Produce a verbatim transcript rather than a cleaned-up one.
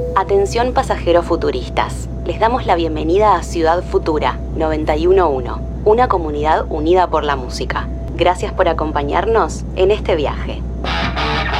Atención pasajeros futuristas. Les damos la bienvenida a Ciudad Futura noventa y uno punto uno, una comunidad unida por la música. Gracias por acompañarnos en este viaje.